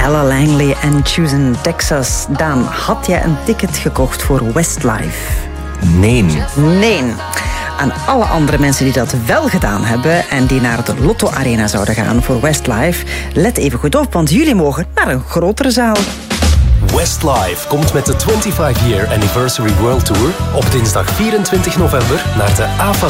Ella Langley en Choosing Texas. Daan, had jij een ticket gekocht voor Westlife? Nee. Aan alle andere mensen die dat wel gedaan hebben en die naar de Lotto Arena zouden gaan voor Westlife, let even goed op, want jullie mogen naar een grotere zaal. Westlife komt met de 25-year Anniversary World Tour op dinsdag 24 november naar de AFA